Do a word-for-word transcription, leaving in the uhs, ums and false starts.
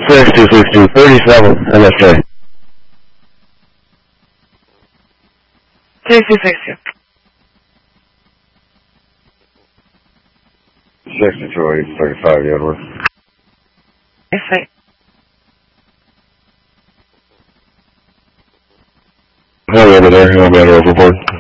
six two six two thirty-seven M S J. six two six two. sixty-two eight thirty-five, Edward. Yes, sir. Hi, over there. I'm at Overboard.